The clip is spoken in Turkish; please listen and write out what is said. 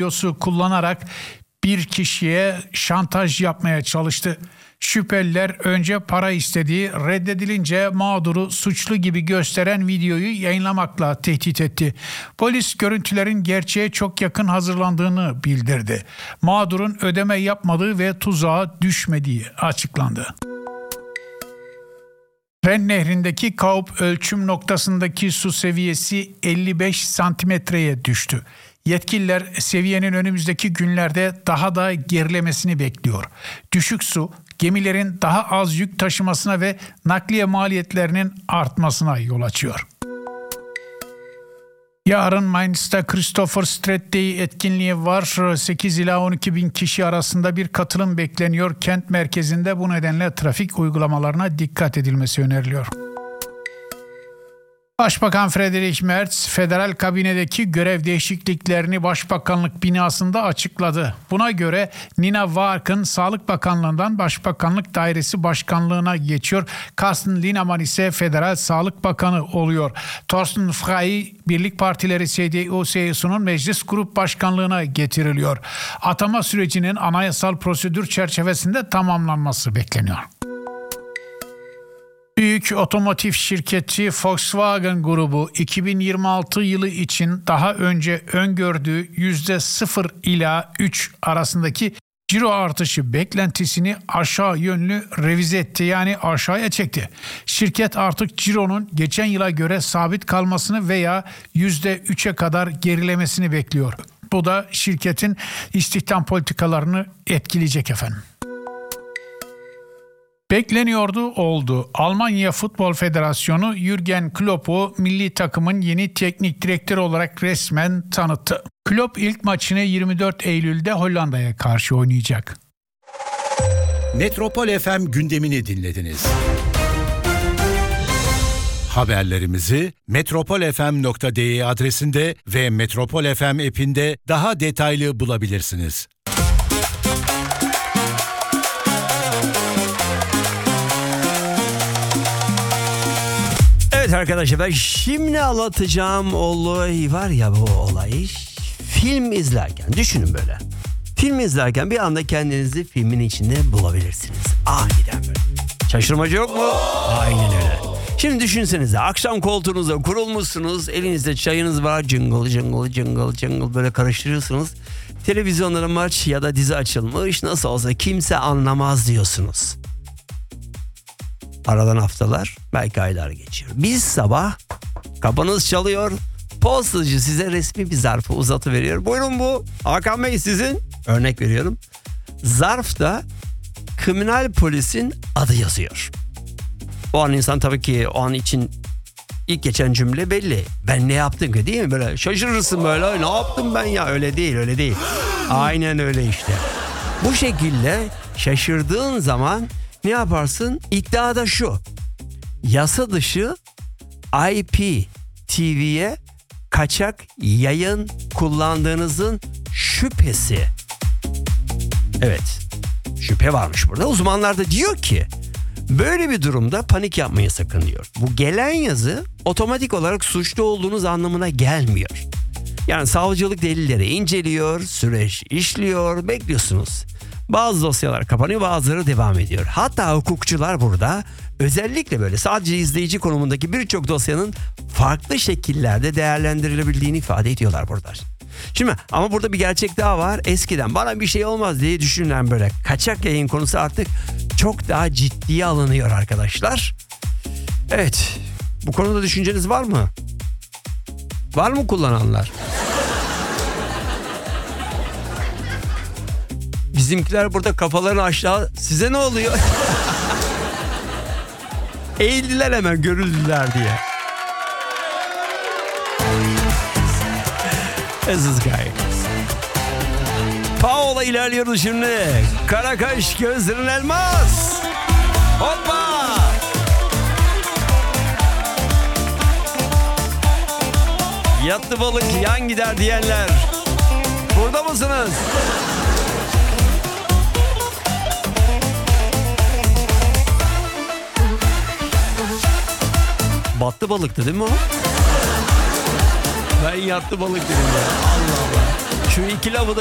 videosu kullanarak bir kişiye şantaj yapmaya çalıştı. Şüpheliler önce para istediği, reddedilince mağduru suçlu gibi gösteren videoyu yayınlamakla tehdit etti. Polis görüntülerin gerçeğe çok yakın hazırlandığını bildirdi. Mağdurun ödeme yapmadığı ve tuzağa düşmediği açıklandı. Ren Nehri'ndeki Kaup ölçüm noktasındaki su seviyesi 55 santimetreye düştü. Yetkililer seviyenin önümüzdeki günlerde daha da gerilemesini bekliyor. Düşük su, gemilerin daha az yük taşımasına ve nakliye maliyetlerinin artmasına yol açıyor. Yarın Mainz'da Christopher Street Day etkinliği var. 8 ila 12 bin kişi arasında bir katılım bekleniyor. Kent merkezinde bu nedenle trafik uygulamalarına dikkat edilmesi öneriliyor. Başbakan Friedrich Merz, federal kabinedeki görev değişikliklerini Başbakanlık binasında açıkladı. Buna göre Nina Wagen Sağlık Bakanlığı'ndan Başbakanlık Dairesi Başkanlığı'na geçiyor. Carsten Linnemann ise Federal Sağlık Bakanı oluyor. Thorsten Frey, Birlik Partileri CDU-CSU'nun Meclis Grup Başkanlığı'na getiriliyor. Atama sürecinin anayasal prosedür çerçevesinde tamamlanması bekleniyor. Büyük otomotiv şirketi Volkswagen grubu 2026 yılı için daha önce öngördüğü %0 ila 3 arasındaki ciro artışı beklentisini aşağı yönlü revize etti, yani aşağıya çekti. Şirket artık cironun geçen yıla göre sabit kalmasını veya %3'e kadar gerilemesini bekliyor. Bu da şirketin istihdam politikalarını etkileyecek efendim. Bekleniyordu, oldu. Almanya Futbol Federasyonu Jürgen Klopp'u milli takımın yeni teknik direktörü olarak resmen tanıttı. Klopp ilk maçını 24 Eylül'de Hollanda'ya karşı oynayacak. Metropol FM gündemini dinlediniz. Haberlerimizi metropolfm.de adresinde ve Metropol FM app'inde daha detaylı bulabilirsiniz. Evet arkadaşlar, ben şimdi anlatacağım olay var ya, bu olay film izlerken düşünün böyle. Film izlerken bir anda kendinizi filmin içinde bulabilirsiniz. Aniden böyle. Şaşırmacı yok mu? Aynen öyle. Şimdi düşünsenize, akşam koltuğunuza kurulmuşsunuz, elinizde çayınız var, cıngıl cıngıl cıngıl cıngıl böyle karıştırıyorsunuz. Televizyonlara maç ya da dizi açılmış, nasıl olsa kimse anlamaz diyorsunuz. Aradan haftalar, belki aylar geçiyor. Bir sabah kapınız çalıyor, postacı size resmi bir zarfı uzatıveriyor. Buyurun, bu Hakan Bey sizin. Örnek veriyorum. Zarfta kriminal polisin adı yazıyor. O an insan tabii ki o an için ilk geçen cümle belli. Ben ne yaptım ki, değil mi? Böyle şaşırırsın böyle. Ne yaptım ben ya? Öyle değil. Aynen öyle işte. Bu şekilde şaşırdığın zaman ne yaparsın? İddia da şu: yasa dışı IPTV'ye kaçak yayın kullandığınızın şüphesi. Evet, şüphe varmış burada. Uzmanlar da diyor ki böyle bir durumda panik yapmayın sakın diyor. Bu gelen yazı otomatik olarak suçlu olduğunuz anlamına gelmiyor. Yani savcılık delilleri inceliyor, süreç işliyor, bekliyorsunuz. Bazı dosyalar kapanıyor, bazıları devam ediyor. Hatta hukukçular burada özellikle böyle sadece izleyici konumundaki birçok dosyanın farklı şekillerde değerlendirilebildiğini ifade ediyorlar burada. Şimdi ama burada bir gerçek daha var. Eskiden bana bir şey olmaz diye düşünülen böyle kaçak yayın konusu artık çok daha ciddiye alınıyor arkadaşlar. Evet, bu konuda düşünceniz var mı? Var mı kullananlar? Bizimkiler burada kafalarını aşağı, size ne oluyor? Eğildiler hemen, görüldüler diye. This is guy. Paola ilerliyoruz şimdi. Karakaş gözlerin elmas. Hoppa. Yattı balık yan gider diyenler. Burada mısınız? Battı balıktı değil mi o? Ben yattı balık dedim ya. Allah Allah. Şu iki lafı da